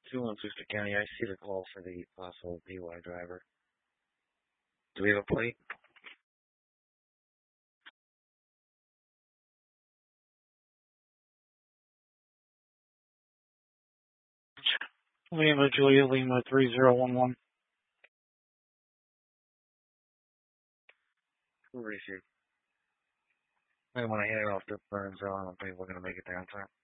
2-1 Brewster County. I see the call for the possible DUI driver. Do we have a plate? Lima Julia Lima 3011. Who is it? I want to hand it off to Burns. I don't think we're going to make it down time.